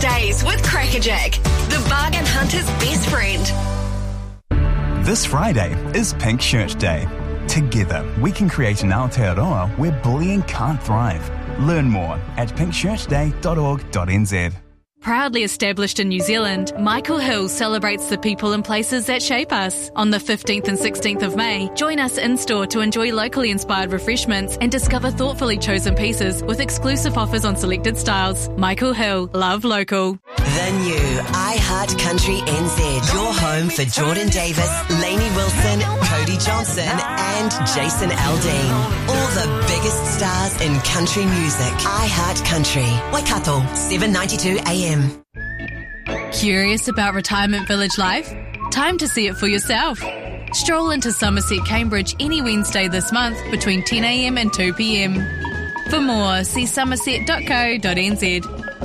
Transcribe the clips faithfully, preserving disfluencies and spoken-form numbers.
Days with Crackerjack, the bargain hunter's best friend. This Friday is Pink Shirt Day. Together, we can create an Aotearoa where bullying can't thrive. Learn more at pink shirt day dot org dot n z. Proudly established in New Zealand, Michael Hill celebrates the people and places that shape us. On the fifteenth and sixteenth of May, join us in-store to enjoy locally inspired refreshments and discover thoughtfully chosen pieces with exclusive offers on selected styles. Michael Hill, love local. The new iHeart Country N Z. Your home for Jordan Davis, Lainey Wilson, Cody Johnson and Jason Aldean. All the biggest stars in country music. iHeart Country. Waikato, seven ninety-two A M. Curious about retirement village life? Time to see it for yourself. Stroll into Somerset Cambridge any Wednesday this month between ten a m and two p m. For more, see somerset dot co dot n z.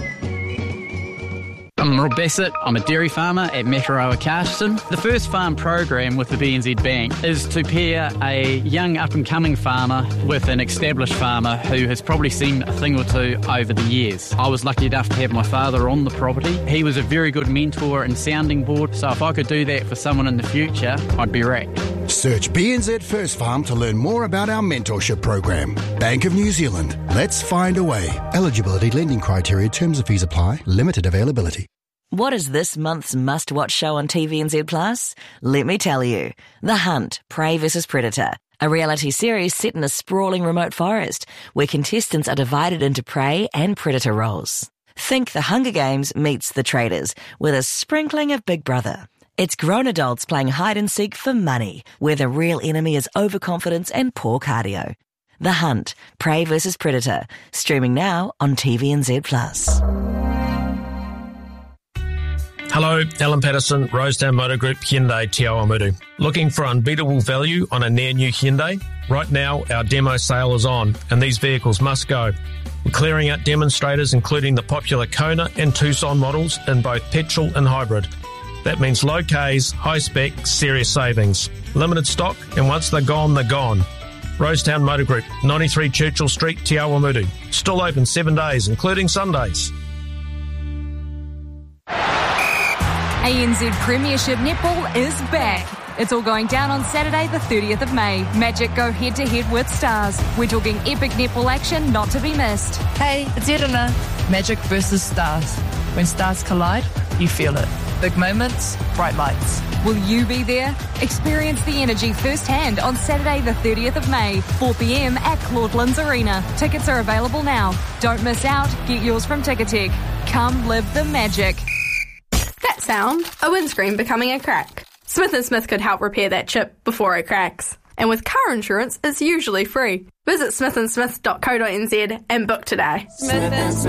I'm Rob Bassett. I'm a dairy farmer at Mataroa Carston. The first farm program with the B N Z Bank is to pair a young up-and-coming farmer with an established farmer who has probably seen a thing or two over the years. I was lucky enough to have my father on the property. He was a very good mentor and sounding board, so if I could do that for someone in the future, I'd be rapt. Search B N Z First Farm to learn more about our mentorship program. Bank of New Zealand. Let's find a way. Eligibility, lending criteria, terms of fees apply, limited availability. What is this month's must-watch show on T V N Z Plus? Let me tell you. The Hunt, Prey versus Predator. A reality series set in a sprawling remote forest where contestants are divided into prey and predator roles. Think The Hunger Games meets The Traders with a sprinkling of Big Brother. It's grown adults playing hide and seek for money, where the real enemy is overconfidence and poor cardio. The Hunt, Prey versus Predator. Streaming now on T V N Z Plus. Hello, Alan Patterson, Rosetown Motor Group, Hyundai Te Awamutu. Looking for unbeatable value on a near-new Hyundai? Right now, our demo sale is on, and these vehicles must go. We're clearing out demonstrators, including the popular Kona and Tucson models in both petrol and hybrid. That means low Ks, high spec, serious savings. Limited stock, and once they're gone, they're gone. Rosetown Motor Group, ninety-three Churchill Street, Te Awamutu. Still open seven days, including Sundays. A N Z Premiership Netball is back. It's all going down on Saturday the thirtieth of May. Magic go head-to-head with Stars. We're talking epic netball action not to be missed. Hey, it's Irina. Magic versus Stars. When stars collide, you feel it. Big moments, bright lights. Will you be there? Experience the energy firsthand on Saturday the thirtieth of May, four p m at Claudelands Arena. Tickets are available now. Don't miss out. Get yours from Ticketek. Come live the magic. That sound, a windscreen becoming a crack. Smith and Smith could help repair that chip before it cracks. And with car insurance, it's usually free. Visit smith and smith dot co dot n z and book today. Smith and Smith.